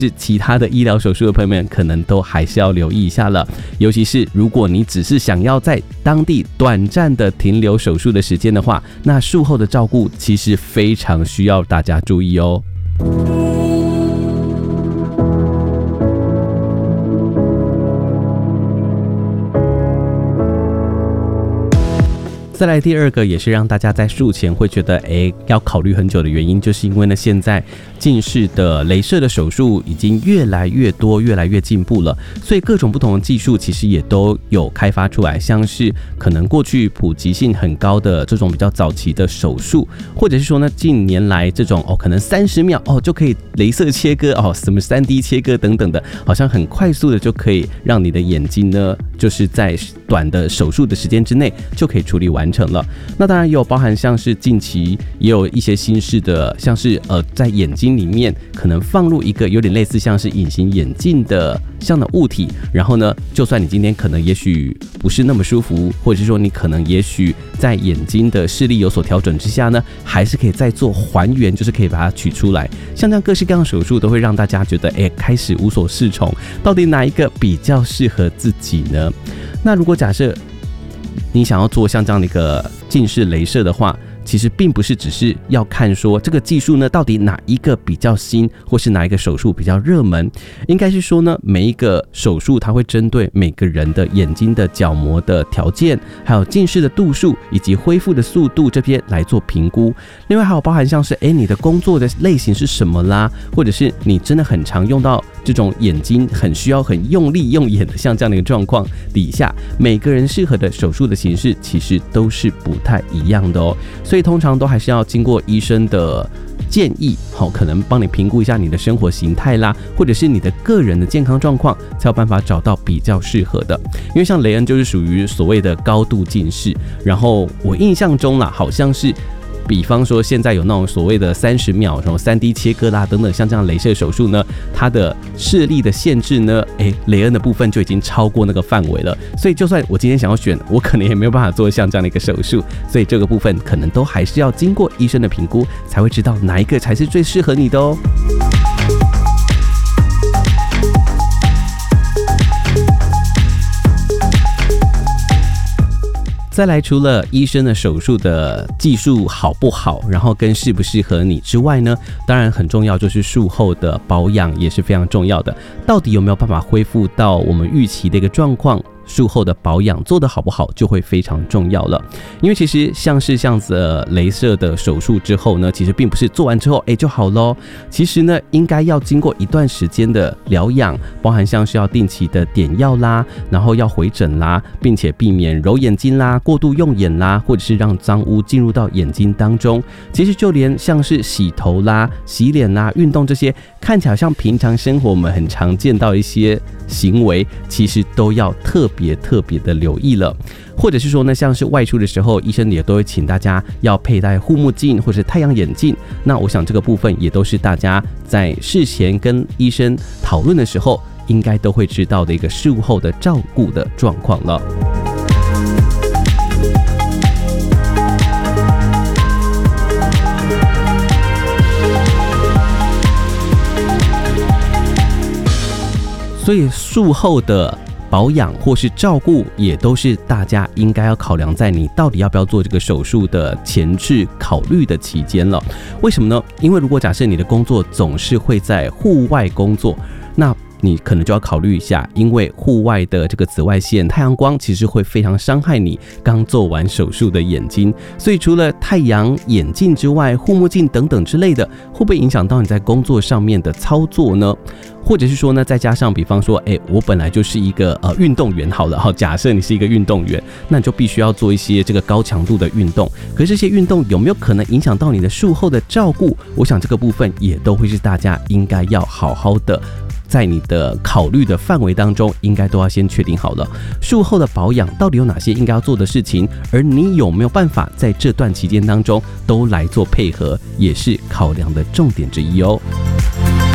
是其他的医疗手术的朋友们可能都还是要留意一下了，尤其是如果你只是想要在当地短暂的停留手术的时间的话，那术后的照顾其实非常需要大家注意哦。再来第二个也是让大家在术前会觉得要考虑很久的原因，就是因为呢现在近视的雷射的手术已经越来越多越来越进步了，所以各种不同的技术其实也都有开发出来，像是可能过去普及性很高的这种比较早期的手术，或者是说呢近年来这种可能30秒就可以雷射切割什么 3D 切割等等的，好像很快速的就可以让你的眼睛呢就是在短的手术的时间之内就可以处理完成了。那当然也有包含像是近期也有一些新式的，像是在眼睛里面可能放入一个有点类似像是隐形眼镜的这样的物体，然后呢就算你今天可能也许不是那么舒服，或者是说你可能也许在眼睛的视力有所调整之下呢，还是可以再做还原，就是可以把它取出来。像这样各式各样的手术都会让大家觉得开始无所适从，到底哪一个比较适合自己呢？那如果假设你想要做像这样的一个近视雷射的话，其实并不是只是要看说这个技术呢到底哪一个比较新，或是哪一个手术比较热门，应该是说呢每一个手术它会针对每个人的眼睛的角膜的条件，还有近视的度数以及恢复的速度这边来做评估。另外还有包含像是你的工作的类型是什么啦，或者是你真的很常用到这种眼睛很需要很用力用眼的像这样的一个状况底下，每个人适合的手术的形式其实都是不太一样的哦。所以通常都还是要经过医生的建议，可能帮你评估一下你的生活形态啦，或者是你的个人的健康状况，才有办法找到比较适合的。因为像雷恩就是属于所谓的高度近视，然后我印象中啦，好像是比方说现在有那种所谓的30秒什么 3D 切割啦等等，像这样雷射手术呢，它的视力的限制呢，雷恩的部分就已经超过那个范围了，所以就算我今天想要选，我可能也没有办法做像这样的一个手术，所以这个部分可能都还是要经过医生的评估，才会知道哪一个才是最适合你的哦。再来，除了医生的手术的技术好不好，然后跟适不适合你之外呢，当然很重要就是术后的保养也是非常重要的，到底有没有办法恢复到我们预期的一个状况，术后的保养做得好不好就会非常重要了。因为其实像是这样子的雷射的手术之后呢，其实并不是做完之后就好咯，其实呢应该要经过一段时间的疗养，包含像是要定期的点药啦，然后要回诊啦，并且避免揉眼睛啦、过度用眼啦，或者是让脏污进入到眼睛当中。其实就连像是洗头啦、洗脸啦、运动这些看起来像平常生活我们很常见到一些行为，其实都要特别的留意了。或者是说呢，像是外出的时候，医生也都会请大家要佩戴护目镜或者太阳眼镜，那我想这个部分也都是大家在事前跟医生讨论的时候应该都会知道的一个术后的照顾的状况了。所以术后的保养或是照顾也都是大家应该要考量在你到底要不要做这个手术的前置考虑的期间了。为什么呢？因为如果假设你的工作总是会在户外工作，那你可能就要考虑一下，因为户外的这个紫外线、太阳光其实会非常伤害你刚做完手术的眼睛，所以除了太阳眼镜之外，护目镜等等之类的，会不会影响到你在工作上面的操作呢？或者是说呢，再加上比方说，我本来就是一个运动员好了，假设你是一个运动员，那你就必须要做一些这个高强度的运动。可是这些运动有没有可能影响到你的术后的照顾？我想这个部分也都会是大家应该要好好的在你的考虑的范围当中，应该都要先确定好了。术后的保养到底有哪些应该要做的事情，而你有没有办法在这段期间当中都来做配合，也是考量的重点之一哦。